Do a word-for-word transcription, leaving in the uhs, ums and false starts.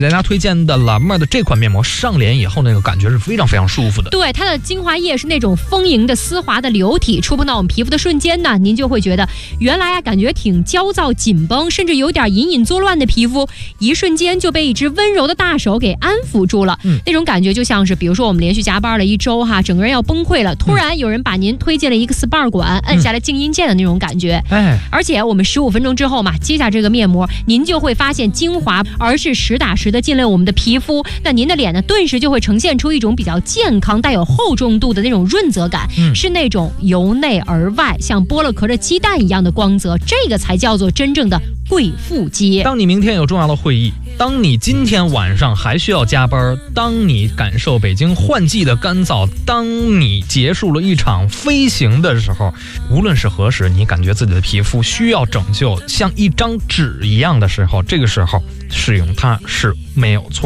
人家推荐的蓝妹的这款面膜上脸以后那个感觉是非常非常舒服的。 对，它的精华液是那种丰盈的丝滑的流体，触碰到我们皮肤的瞬间呢，您就会觉得原来啊感觉挺焦躁紧绷，甚至有点隐隐作乱的皮肤，一瞬间就被一只温柔的大手给安抚住了。嗯，那种感觉就像是比如说我们连续加班了一周哈，整个人要崩溃了，突然有人把您推进了一个 S P A 馆，按下了静音键的那种感觉。哎，而且我们十五分钟之后嘛，接下这个面膜，您就会发现精华而是实打实的进了我们的皮肤，那您的脸呢，顿时就会呈现出一种比较健康、带有厚重度的那种润泽感，嗯、是那种由内而外像剥了壳的鸡蛋一样的光泽，这个才叫做真正的贵妇肌。 当你明天有重要的会议，当你今天晚上还需要加班，当你感受北京换季的干燥，当你结束了一场飞行的时候，无论是何时，你感觉自己的皮肤需要拯救，像一张纸一样的时候，这个时候使用它是没有错。